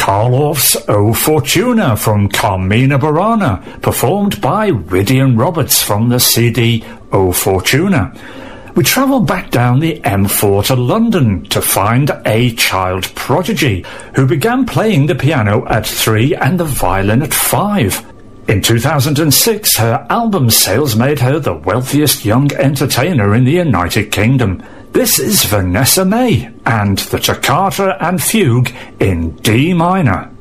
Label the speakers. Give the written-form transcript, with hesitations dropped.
Speaker 1: Karloff's O Fortuna from Carmina Burana, performed by Wydian Roberts from the CD O Fortuna. We travel back down the M4 to London to find a child prodigy who began playing the piano at 3 and the violin at 5. In 2006, her album sales made her the wealthiest young entertainer in the United Kingdom. This is Vanessa Mae and the Toccata and Fugue in D minor.